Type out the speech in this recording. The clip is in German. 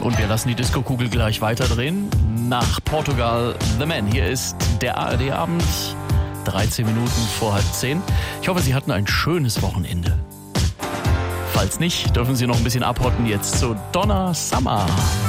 Und wir lassen die Disco-Kugel gleich weiterdrehen. Nach Portugal, The Man. Hier ist der ARD-Abend, 13 Minuten vor 9:30. Ich hoffe, Sie hatten ein schönes Wochenende. Falls nicht, dürfen Sie noch ein bisschen abhotten jetzt zu Donna Summer.